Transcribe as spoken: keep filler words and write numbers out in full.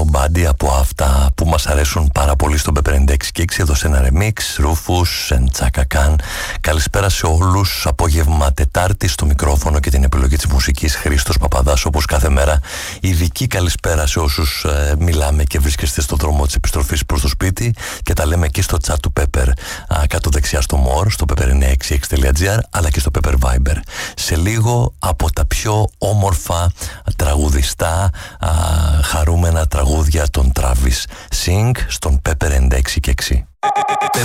Nobody από αυτά που μας αρέσουν πάρα πολύ στον Pepper ενενήντα έξι και έξι. Έδωσε ένα remix, Rufus and Chaka Khan. Καλησπέρα σε όλους. Απόγευμα Τετάρτη στο μικρόφωνο και την επιλογή της μουσικής Χρήστος Παπαδάς, όπως κάθε μέρα. Ειδική καλησπέρα σε όσους ε, μιλάμε και βρίσκεστε στο δρόμο της επιστροφής προς το σπίτι και τα λέμε και στο chat του Pepper α, κάτω δεξιά στο More, στο pepper εννιακόσια εξήντα έξι τελεία gr, αλλά και στο Pepper Viber. Σε λίγο από τα πιο όμορφα τραγουδιστά α, χαρούμενα τραγούδια των Travis Sing στον Pepper ενενήντα έξι και έξι.